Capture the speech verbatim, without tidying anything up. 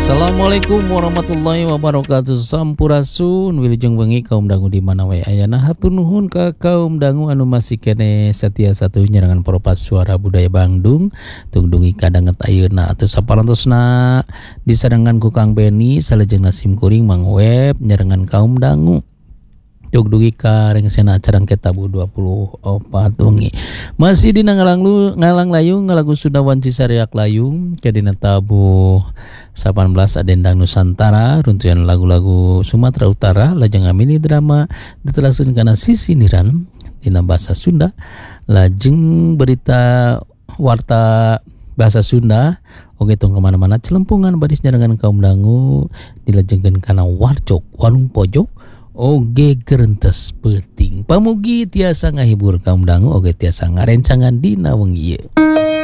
Assalamualaikum warahmatullahi wabarakatuh. Sampurasun wilujeng wengi kaum dangu di mana wae ayana hatur nuhun ka kaum dangu anu masih kene setia satu nyerangan Propas Suara Budaya Bandung tungdungi kadanget ayeuna atuh saparantosna disarengan ku Kang Beni salajengna sim kuring Mang Web nyerangan kaum dangu Jog dugi ka rengsena acara Ketabu dua puluh opat wengi. Masih dina ngalang lu ngalang layung ngalagu Sunda Wanci Sariak Layung kadina tabu delapan belas Adendang Nusantara runtuyan lagu-lagu Sumatera Utara lajeng mini drama ditelaseun kana sisiniran dina basa Sunda lajeng berita warta bahasa Sunda oge tong kemana-mana celempungan badis nyarengan kaum dangu dilajengkeun kana warcok warung pojok oge gerentes penting pamugi tiasa ngahibur kaum dangu oge tiasa ngarencangan dina wengi ieu.